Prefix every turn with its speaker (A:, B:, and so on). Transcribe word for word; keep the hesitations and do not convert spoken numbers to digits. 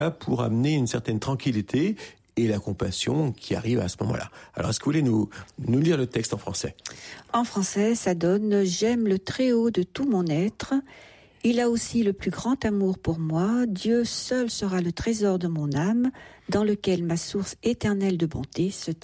A: pour amener une certaine tranquillité et la compassion qui arrive à ce moment-là. Alors, est-ce que vous voulez nous, nous lire le texte en français ?
B: En français, ça donne « J'aime le Très-Haut de tout mon être. Il a aussi le plus grand amour pour moi. Dieu seul sera le trésor de mon âme, dans lequel ma source éternelle de bonté se tient. »